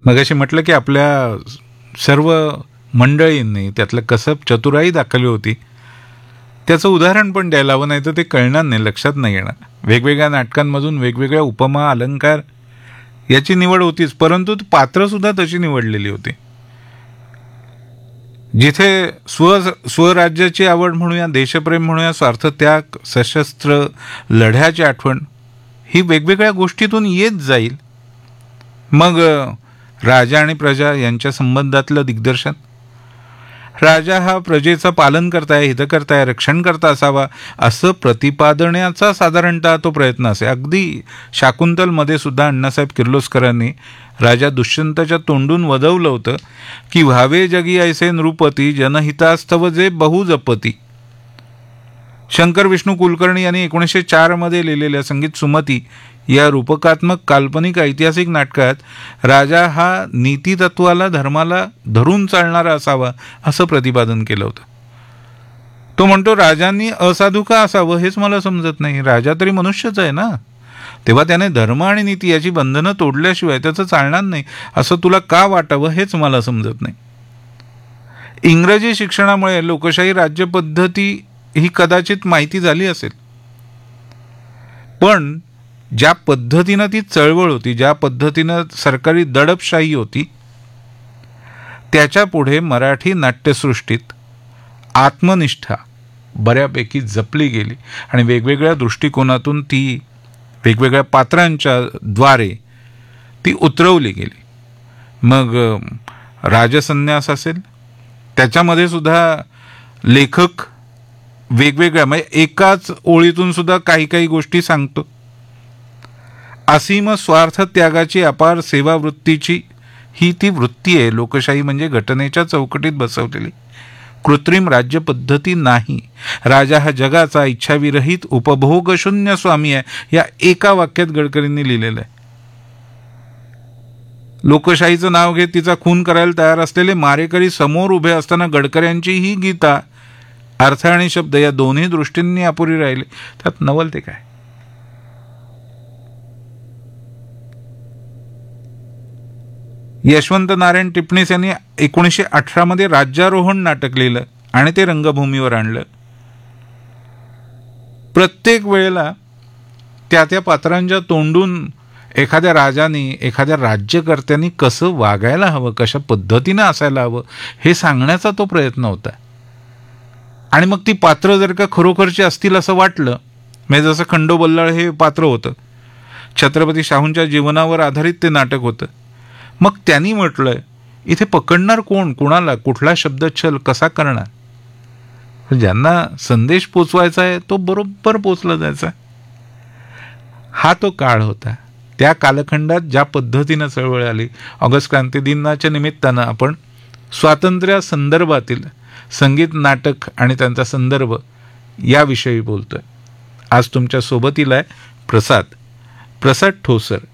मगाशी म्हटलं की आपल्या सर्व मंडळींनी त्यातलं कसब चतुराई दाखवली होती. त्याचं उदाहरण पण द्यायला हवं, नाही तर ते कळणार नाही, लक्षात नाही येणार. वेगवेगळ्या नाटकांमधून वेगवेगळ्या उपमा अलंकार याची निवड होतीच, परंतु पात्रसुद्धा तशी निवडलेली होती. जिथे स्वराज्याची आवड म्हणूया, देशप्रेम म्हणूया, स्वार्थत्याग, सशस्त्र लढ्याची आठवण ही वेगवेगळ्या गोष्टीतून येत जाईल. मग राजा आणि प्रजा यांच्या संबंधातलं दिग्दर्शन. राजा हा प्रजेचं पालन करताय, हितकर्ताय, रक्षणकर्ता असावा असं प्रतिपादण्याचा साधारणतः तो प्रयत्न असे. अगदी शाकुंतलमध्ये सुद्धा अण्णासाहेब किर्लोस्करांनी राजा दुष्यंताच्या तोंडून वदवलं होतं की व्हावे जगी ऐसे नृपती जनहितास्तव जे बहुजपती. शंकर विष्णू कुलकर्णी यांनी 1904 मध्ये लिहिलेल्या संगीत सुमती या रूपकात्मक काल्पनिक ऐतिहासिक नाटकात राजा हा नीतितत्वाला, धर्माला धरून चालणारा असावा असं प्रतिपादन केलं होतं. तो म्हणतो राजांनी असाधू का असावं हेच मला समजत नाही. राजा तरी मनुष्यच आहे ना, तेव्हा त्याने धर्म आणि नीती याची बंधनं तोडल्याशिवाय त्याचं चालणार नाही असं तुला का वाटावं हेच मला समजत नाही. इंग्रजी शिक्षणामुळे लोकशाही राज्यपद्धती ही कदाचित माहिती झाली असेल, पण ज्या पद्धतीनं ती चळवळ होती, ज्या पद्धतीनं सरकारी दडपशाही होती, त्याच्या पुढे मराठी नाट्यसृष्टीत आत्मनिष्ठा बऱ्यापैकी जपली गेली आणि वेगवेगळ्या दृष्टिकोनातून ती वेगवेगळ्या पात्रांच्या द्वारे ती उतरवली गेली. मग राजसन्यास असेल, त्याच्यामध्ये सुद्धा लेखक वेगवेगळ्या म्हणजे एकाच ओळीतून सुद्धा काही काही गोष्टी सांगतो. असीम स्वार्थ त्यागाची अपार सेवावृत्तीची ही ती वृत्ती आहे. लोकशाही म्हणजे घटनेच्या चौकटीत बसवलेली कृत्रिम राज्यपद्धती नाही. राजा हा जगाचा इच्छाविरहित उपभोगशून्य स्वामी आहे, या एका वाक्यात गडकरींनी लिहिलेलं आहे. लोकशाहीचं नाव घेत तिचा खून करायला तयार असलेले मारेकरी समोर उभे असताना गडकऱ्यांची ही गीता अर्थ आणि शब्द या दोन्ही दृष्टींनी अपुरी राहिले. त्यात नवल ते काय. यशवंत नारायण टिपणीस यांनी 1918 मध्ये राज्यारोहण नाटक लिहिलं आणि ते रंगभूमीवर आणलं. प्रत्येक वेळेला त्या त्या पात्रांच्या तोंडून एखाद्या राजाने, एखाद्या राज्यकर्त्यांनी कसं वागायला हवं, कशा पद्धतीनं असायला हवं हे सांगण्याचा तो प्रयत्न होता. आणि मग ती पात्र जर का खरोखरची असतील असं वाटलं, म्हणजे जसं खंडो बल्लाळ हे पात्र होतं, छत्रपती शाहूंच्या जीवनावर आधारित ते नाटक होतं, मग त्यांनी म्हटलंय इथे पकडणार कोण, कुणाला, कुठला शब्दच्छल कसा करणार. ज्यांना संदेश पोचवायचा आहे तो बरोबर पोचला जायचा. हा तो काळ होता. त्या कालखंडात ज्या पद्धतीनं चळवळ आली, ऑगस्ट क्रांती दिनाच्या निमित्तानं आपण स्वातंत्र्य संदर्भातील संगीत, नाटक आणि त्यांचा संदर्भ याविषयी बोलतोय. आज तुमच्या सोबतीला आहे प्रसाद ठोसर.